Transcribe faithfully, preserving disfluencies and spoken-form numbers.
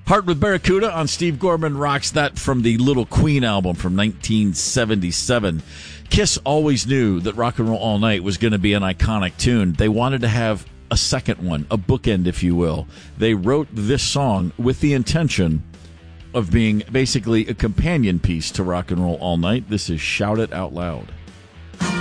Heart with Barracuda on Steve Gorman Rocks, that from the Little Queen album from nineteen seventy-seven. Kiss always knew that Rock and Roll All Night was going to be an iconic tune. They wanted to have a second one, a bookend, if you will. They wrote this song with the intention of being basically a companion piece to Rock and Roll All Night. This is Shout It Out Loud.